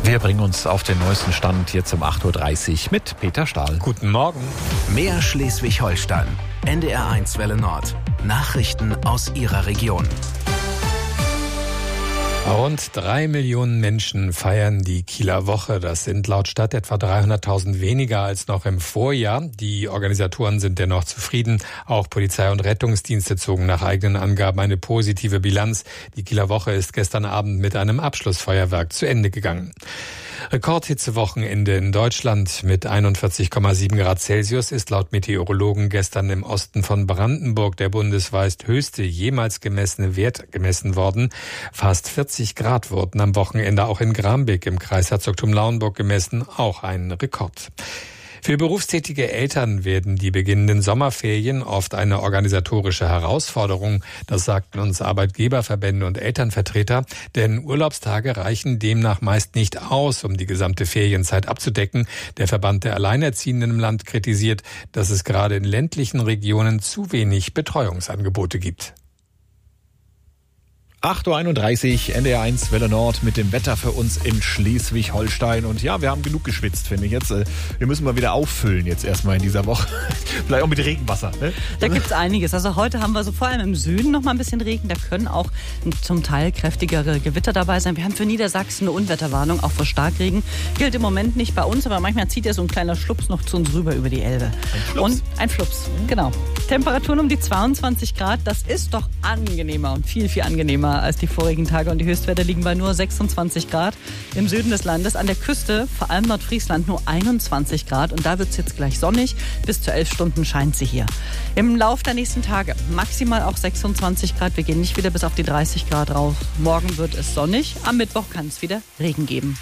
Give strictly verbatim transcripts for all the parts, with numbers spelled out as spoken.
Wir bringen uns auf den neuesten Stand jetzt um acht Uhr dreißig mit Peter Stahl. Guten Morgen. Mehr Schleswig-Holstein. N D R eins Welle Nord. Nachrichten aus Ihrer Region. Rund drei Millionen Menschen feiern die Kieler Woche. Das sind laut Stadt etwa dreihunderttausend weniger als noch im Vorjahr. Die Organisatoren sind dennoch zufrieden. Auch Polizei und Rettungsdienste zogen nach eigenen Angaben eine positive Bilanz. Die Kieler Woche ist gestern Abend mit einem Abschlussfeuerwerk zu Ende gegangen. Rekordhitzewochenende in Deutschland mit einundvierzig Komma sieben Grad Celsius ist laut Meteorologen gestern im Osten von Brandenburg der bundesweit höchste jemals gemessene Wert gemessen worden. Fast vierzig Grad wurden am Wochenende auch in Grambeck im Kreis Herzogtum Lauenburg gemessen, auch ein Rekord. Für berufstätige Eltern werden die beginnenden Sommerferien oft eine organisatorische Herausforderung. Das sagten uns Arbeitgeberverbände und Elternvertreter, denn Urlaubstage reichen demnach meist nicht aus, um die gesamte Ferienzeit abzudecken. Der Verband der Alleinerziehenden im Land kritisiert, dass es gerade in ländlichen Regionen zu wenig Betreuungsangebote gibt. acht Uhr einunddreißig, N D R eins Welle Nord mit dem Wetter für uns in Schleswig-Holstein. Und ja, wir haben genug geschwitzt, finde ich jetzt. Wir müssen mal wieder auffüllen jetzt erstmal in dieser Woche. Vielleicht auch mit Regenwasser. Ne? Da gibt's einiges. Also heute haben wir so vor allem im Süden noch mal ein bisschen Regen. Da können auch zum Teil kräftigere Gewitter dabei sein. Wir haben für Niedersachsen eine Unwetterwarnung, auch für Starkregen. Gilt im Moment nicht bei uns, aber manchmal zieht ja so ein kleiner Schlups noch zu uns rüber über die Elbe. Ein Flups. Und ein Flups, genau. Temperaturen um die zweiundzwanzig Grad. Das ist doch angenehmer und viel, viel angenehmer als die vorigen Tage, und die Höchstwerte liegen bei nur sechsundzwanzig Grad. Im Süden des Landes, an der Küste, vor allem Nordfriesland, nur einundzwanzig Grad, und da wird es jetzt gleich sonnig. Bis zu elf Stunden scheint sie hier. Im Lauf der nächsten Tage maximal auch sechsundzwanzig Grad. Wir gehen nicht wieder bis auf die dreißig Grad raus. Morgen wird es sonnig. Am Mittwoch kann es wieder Regen geben.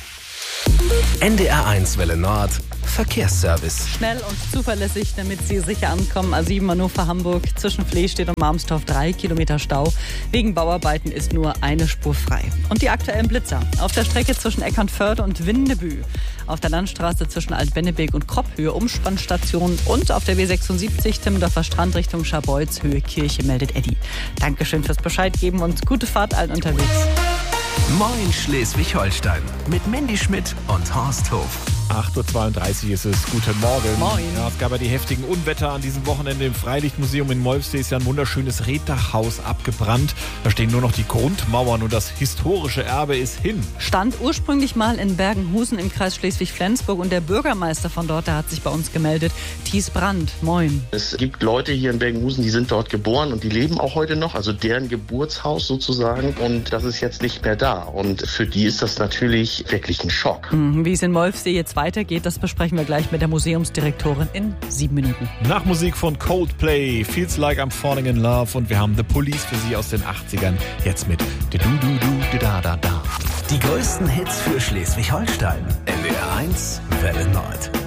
N D R eins Welle Nord. Verkehrsservice. Schnell und zuverlässig, damit Sie sicher ankommen. A sieben Hannover-Hamburg zwischen Flehstedt und Marmstorf drei Kilometer Stau. Wegen Bauarbeiten ist nur eine Spur frei. Und die aktuellen Blitzer auf der Strecke zwischen Eckernförde und Windebü. Auf der Landstraße zwischen Altbennebeek und Kropphöhe Umspannstation. Und auf der W sechsundsiebzig Timmendorfer Strand Richtung Scharbeutz Höhe Kirche, meldet Eddie. Dankeschön fürs Bescheid geben und gute Fahrt allen unterwegs. Moin Schleswig-Holstein mit Mandy Schmidt und Horst Hof. acht Uhr zweiunddreißig ist es. Guten Morgen. Moin. Ja, es gab ja die heftigen Unwetter an diesem Wochenende. Im Freilichtmuseum in Molfsee ist ja ein wunderschönes Reetdachhaus abgebrannt. Da stehen nur noch die Grundmauern und das historische Erbe ist hin. Stand ursprünglich mal in Bergenhusen im Kreis Schleswig-Flensburg, und der Bürgermeister von dort, der hat sich bei uns gemeldet. Thies Brandt, moin. Es gibt Leute hier in Bergenhusen, die sind dort geboren und die leben auch heute noch, also deren Geburtshaus sozusagen, und das ist jetzt nicht mehr da. Und für die ist das natürlich wirklich ein Schock. Wie es in Molfsee jetzt weitergeht, das besprechen wir gleich mit der Museumsdirektorin in sieben Minuten. Nach Musik von Coldplay, Feels Like I'm Falling in Love, und wir haben The Police für Sie aus den achtzigern. Jetzt mit Du Du Du Da Da Da. Die größten Hits für Schleswig-Holstein. N D R eins Welle Nord.